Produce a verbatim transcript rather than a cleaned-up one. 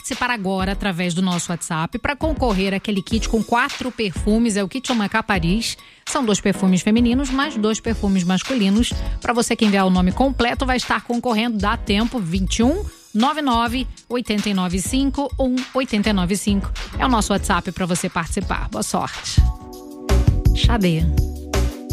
participar agora através do nosso WhatsApp para concorrer àquele kit com quatro perfumes. É o kit Omacá Paris. São dois perfumes femininos, mais dois perfumes masculinos. Para você que enviar o nome completo, vai estar concorrendo. Dá tempo, vinte e um, noventa e nove, oitenta e nove cinco, um, oitenta e nove cinco. É o nosso WhatsApp para você participar. Boa sorte. Xadê.